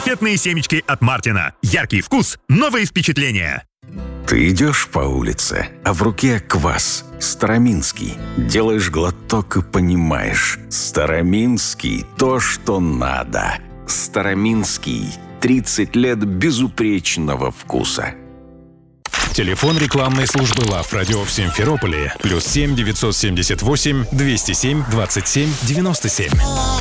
Конфетные семечки от Мартина. Яркий вкус, новые впечатления. Ты идешь по улице, а в руке квас. Староминский. Делаешь глоток и понимаешь. Староминский – то, что надо. Староминский. 30 лет безупречного вкуса. Телефон рекламной службы Love Radio в Симферополе +7 978 207 27 97.